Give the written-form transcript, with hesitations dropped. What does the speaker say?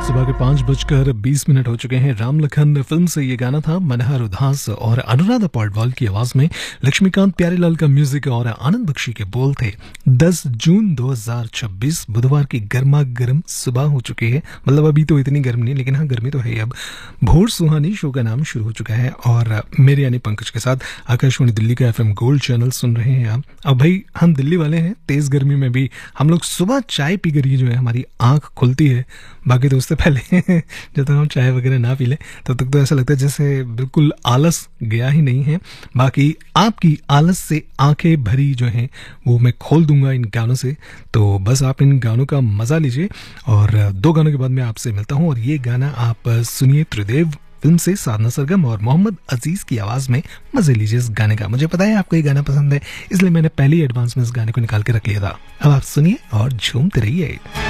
सुबह के 5:20 हो चुके हैं। राम लखन फिल्म से ये गाना था। मनहर उदास और अनुराधा पौडवाल की आवाज में लक्ष्मीकांत प्यारेलाल का म्यूजिक और आनंद बख्शी के बोल थे। 10 जून 2026 बुधवार की गर्मा गर्म सुबह हो चुकी है। मतलब अभी तो इतनी गर्म नहीं, लेकिन हाँ गर्मी तो है। अब भोर सुहानी शो का नाम शुरू हो चुका है और मेरे यानी पंकज के साथ आकाशवाणी दिल्ली का FM गोल्ड चैनल सुन रहे हैं आप। अब भाई हम दिल्ली वाले हैं, तेज गर्मी में भी हम लोग सुबह चाय पी कर ही जो है हमारी आंख खुलती है। बाकी तो उससे पहले जब तक हम चाय वगैरह ना पी लें तब तक तो ऐसा लगता है जैसे बिल्कुल आलस गया ही नहीं है। बाकी आपकी आलस से आंखें भरी जो हैं वो मैं खोल दूंगा इन गानों से। तो बस आप इन गानों का मजा लीजिए और 2 गानों के बाद मैं आपसे मिलता हूँ। और ये गाना आप सुनिए त्रिदेव फिल्म से, साधना सरगम और मोहम्मद अजीज की आवाज में मजे लीजिए इस गाने का। मुझे पता है आपको ये गाना पसंद है, इसलिए मैंने पहले ही एडवांस में इस गाने को निकाल के रख लिया था। अब आप सुनिए और झूमते रहिए।